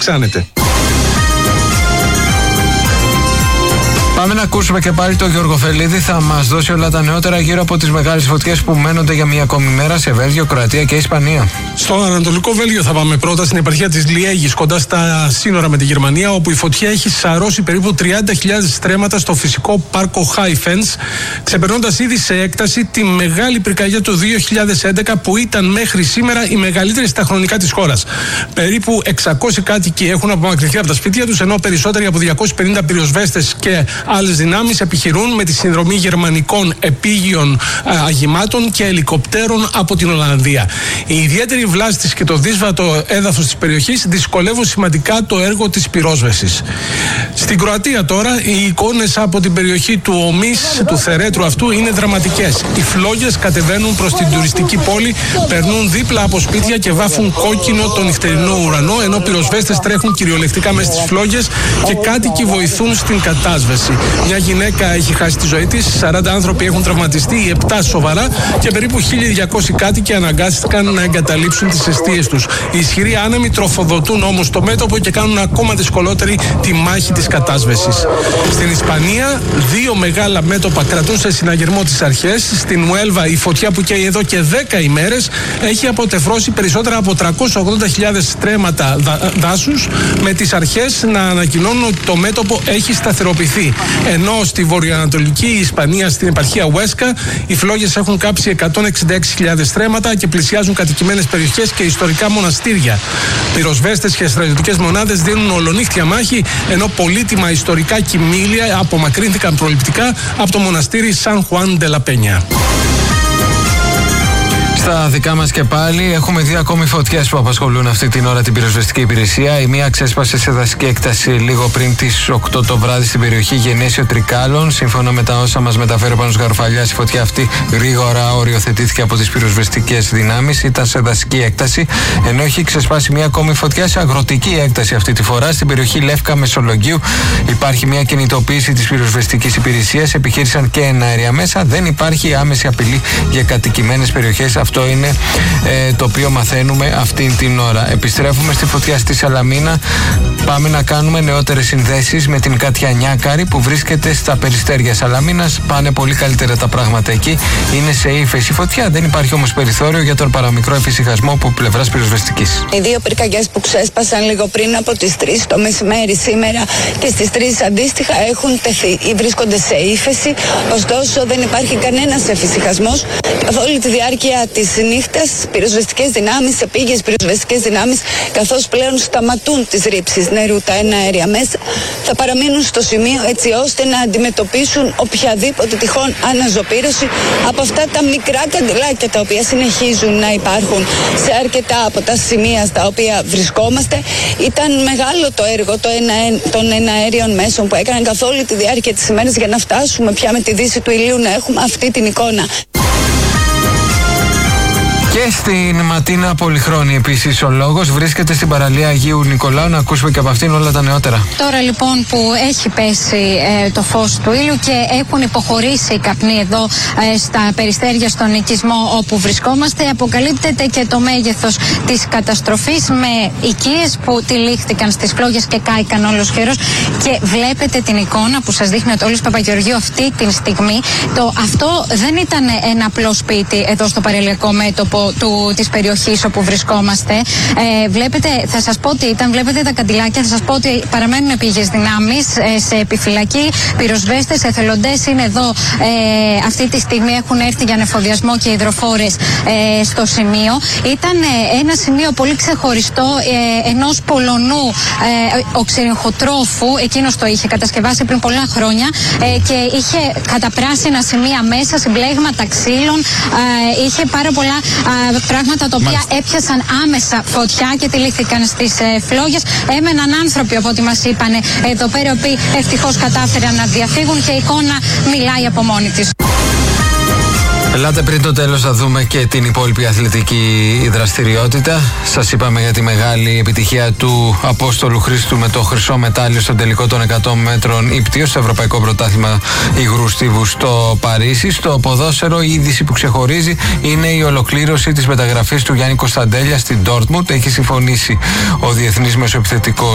αυξάνεται. Πάμε να ακούσουμε και πάλι τον Γιώργο Φελίδη. Θα μας δώσει όλα τα νεότερα γύρω από τις μεγάλες φωτιές που μένονται για μια ακόμη μέρα σε Βέλγιο, Κροατία και Ισπανία. Στο Ανατολικό Βέλγιο θα πάμε πρώτα, στην επαρχία της Λιέγης, κοντά στα σύνορα με τη Γερμανία, όπου η φωτιά έχει σαρώσει περίπου 30.000 στρέμματα στο φυσικό πάρκο Χάιφενς, ξεπερνώντας ήδη σε έκταση τη μεγάλη πυρκαγιά του 2011, που ήταν μέχρι σήμερα η μεγαλύτερη στα χρονικά της χώρας. Περίπου 600 κάτοικοι έχουν απομακρυνθεί από τα σπίτια τους, ενώ περισσότεροι από 250 πυροσβέστες και άλλες δυνάμεις επιχειρούν με τη συνδρομή γερμανικών επίγειων αγημάτων και ελικοπτέρων από την Ολλανδία. Η ιδιαίτερη βλάστηση και το δύσβατο έδαφος της περιοχής δυσκολεύουν σημαντικά το έργο της πυρόσβεσης. Στην Κροατία τώρα, οι εικόνες από την περιοχή του Ομής, του θερέτρου αυτού, είναι δραματικές. Οι φλόγες κατεβαίνουν προς την τουριστική πόλη, περνούν δίπλα από σπίτια και βάφουν κόκκινο τον νυχτερινό ουρανό, ενώ πυροσβέστες τρέχουν κυριολεκτικά μέσα στις φλόγες και κάτοικοι βοηθούν στην κατάσβεση. Μια γυναίκα έχει χάσει τη ζωή της, 40 άνθρωποι έχουν τραυματιστεί, 7 σοβαρά και περίπου 1.200 κάτοικοι αναγκάστηκαν να εγκαταλείψουν τις εστίες τους. Οι ισχυροί άνεμοι τροφοδοτούν όμως το μέτωπο και κάνουν ακόμα δυσκολότερη τη μάχη της κατάσβεσης. Στην Ισπανία, 2 μεγάλα μέτωπα κρατούν σε συναγερμό τις αρχές. Στην Ουέλβα, η φωτιά που καίει εδώ και 10 ημέρες έχει αποτεφρώσει περισσότερα από 380.000 στρέμματα δάσους, με τις αρχές να ανακοινώνουν ότι το μέτωπο έχει σταθεροποιηθεί. Ενώ στη βορειοανατολική Ισπανία, στην επαρχία Ουέσκα, οι φλόγες έχουν κάψει 166.000 στρέμματα και πλησιάζουν κατοικημένες περιοχές και ιστορικά μοναστήρια. Πυροσβέστες και στρατιωτικές μονάδες δίνουν ολονύχτια μάχη, ενώ πολύτιμα ιστορικά κοιμήλια απομακρύνθηκαν προληπτικά από το μοναστήρι Σαν Χουάν ντε λα Πένια. Στα δικά μας και πάλι έχουμε 2 ακόμη φωτιές που απασχολούν αυτή την ώρα την πυροσβεστική υπηρεσία. Η μία ξέσπασε σε δασική έκταση λίγο πριν τις 8 το βράδυ στην περιοχή Γενέσιο Τρικάλων. Σύμφωνα με τα όσα μας μεταφέρει ο Πάνος Γαρουφαλιάς, η φωτιά αυτή γρήγορα οριοθετήθηκε από τις πυροσβεστικές δυνάμεις. Ήταν σε δασική έκταση, ενώ έχει ξεσπάσει μία ακόμη φωτιά σε αγροτική έκταση αυτή τη φορά στην περιοχή Λεύκα Μεσολογγίου. Υπάρχει μία κινητοποίηση της πυροσβεστικής υπηρεσίας. Επιχείρησαν και εναέρια μέσα. Δεν υπάρχει άμεση απειλή για κατοικημένες περιοχές. Αυτό είναι το οποίο μαθαίνουμε αυτήν την ώρα. Επιστρέφουμε στη φωτιά στη Σαλαμίνα. Πάμε να κάνουμε νεότερες συνδέσεις με την Κάτια Νιάκαρη που βρίσκεται στα περιστέρια Σαλαμίνας. Πάνε πολύ καλύτερα τα πράγματα εκεί. Είναι σε ύφεση φωτιά. Δεν υπάρχει όμως περιθώριο για τον παραμικρό εφησυχασμό από πλευράς πυροσβεστικής. Οι 2 πυρκαγιές που ξέσπασαν λίγο πριν από τις 3 το μεσημέρι σήμερα και στις 3 αντίστοιχα έχουν τεθεί ή βρίσκονται σε ύφεση. Ωστόσο δεν υπάρχει κανένας εφησυχασμός. Καθ' όλη τη διάρκεια της νύχτας, πυροσβεστικές δυνάμεις, επίγειες πυροσβεστικές δυνάμεις, καθώς πλέον σταματούν τις ρήψεις νερού τα εναέρια μέσα, θα παραμείνουν στο σημείο έτσι ώστε να αντιμετωπίσουν οποιαδήποτε τυχόν αναζωπήρωση από αυτά τα μικρά καντιλάκια τα οποία συνεχίζουν να υπάρχουν σε αρκετά από τα σημεία στα οποία βρισκόμαστε. Ήταν μεγάλο το έργο των εναέριων μέσων που έκαναν καθ' όλη τη διάρκεια της ημέρας για να φτάσουμε πια με τη δύση του ηλίου να έχουμε αυτή την εικόνα. Και στην Ματίνα Πολυχρόνη επίσης ο λόγος βρίσκεται στην παραλία Αγίου Νικολάου. Να ακούσουμε και από αυτήν όλα τα νεότερα. Τώρα λοιπόν που έχει πέσει το φως του ήλιου και έχουν υποχωρήσει οι καπνοί εδώ στα περιστέρια στον οικισμό όπου βρισκόμαστε, αποκαλύπτεται και το μέγεθος της καταστροφής με οικίες που τυλίχθηκαν στις φλόγες και κάηκαν ολοσχερός. Και βλέπετε την εικόνα που σας δείχνει ο Τόλης Παπαγεωργίου αυτή τη στιγμή. Αυτό δεν ήταν ένα απλό σπίτι εδώ στο παραλιακό μέτωπο της περιοχής όπου βρισκόμαστε. Βλέπετε, θα σας πω τι ήταν, βλέπετε τα καντιλάκια, θα σας πω ότι παραμένουν επίγειες δυνάμεις σε επιφυλακή. Πυροσβέστες, εθελοντές είναι εδώ αυτή τη στιγμή, έχουν έρθει για ανεφοδιασμό και υδροφόρες στο σημείο. Ήταν ένα σημείο πολύ ξεχωριστό ενός Πολωνού οξυριγχοτρόφου, εκείνος το είχε κατασκευάσει πριν πολλά χρόνια και είχε καταπράσινα σημεία μέσα, συμπλέγματα ξύλων, είχε πάρα πολλά πράγματα τα οποία έπιασαν άμεσα φωτιά και τυλίχθηκαν στις φλόγες. Έμεναν άνθρωποι από ό,τι μας είπαν εδώ πέρα, οι οποίοι ευτυχώς κατάφεραν να διαφύγουν και η εικόνα μιλάει από μόνη της. Ελάτε πριν το τέλος να δούμε και την υπόλοιπη αθλητική δραστηριότητα. Σας είπαμε για τη μεγάλη επιτυχία του Απόστολου Χρήστου με το χρυσό μετάλλιο στον τελικό των 100 μέτρων ύπτιο στο Ευρωπαϊκό Πρωτάθλημα Υγρού Στίβου στο Παρίσι. Στο ποδόσφαιρο η είδηση που ξεχωρίζει είναι η ολοκλήρωση της μεταγραφής του Γιάννη Κωνσταντέλια στην Ντόρτμουντ. Έχει συμφωνήσει ο διεθνής μεσοεπιθετικός